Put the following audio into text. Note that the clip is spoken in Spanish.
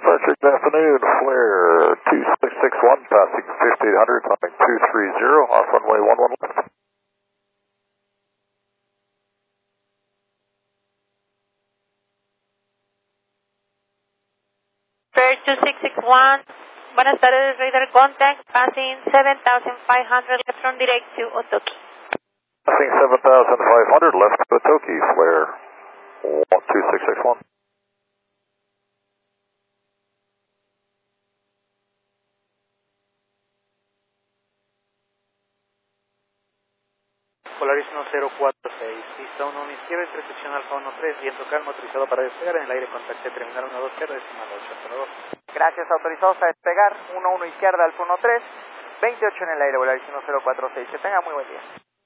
Departure, good afternoon. Flare 2661, passing 5800, climbing 230, off runway 11 left. Flare 2661, buenas tardes, radar contact, passing 7500 left from direct to Otoki. Passing 7500 left to Otoki, Flare 2661. Polaris 1046, pista 1 izquierda, intersección Alfa 13, viento calmo, autorizado para despegar, en el aire contacte terminal 12, decimal 802. Gracias, autorizados a despegar, 11 izquierda, Alfa 13, 28 en el aire, Polaris 1046, que tenga muy buen día.